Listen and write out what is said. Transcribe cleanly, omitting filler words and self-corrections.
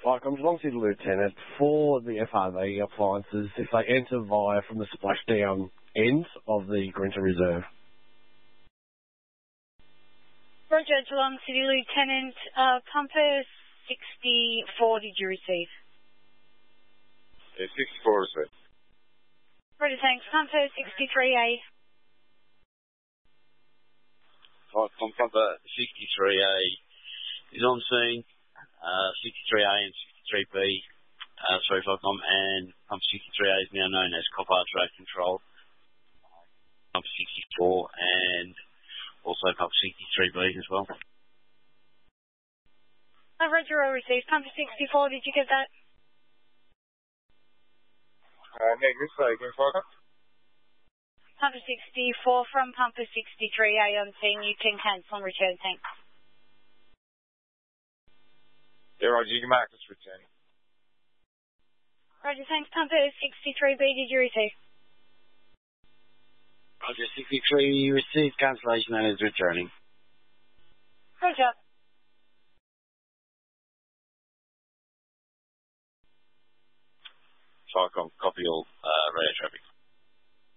Like, I'm alongside Lieutenant for the FRV appliances if they enter via from the splashdown end of the Grinter Reserve. Roger, Geelong City Lieutenant, Pumper 64, did you receive? Yeah, 64 received. Roger, thanks. Pumper 63A. Right, Pumper 63A is on scene. 63A and 63B, sorry, Falcom, and Pump 63A is now known as Copart Road Control. Pump 64 and also Pump 63B as well. Roger, I received. Pumper 64, did you get that? Negative, so again, Falcom. Pumper 64 from Pumper 63A on scene. You can cancel and return, thanks. Yeah, Roger, you can mark this returning. Roger, thanks. Pumper 63B, did you receive? Roger, 63, you received cancellation and is returning. Roger. Falcom, copy all radio traffic.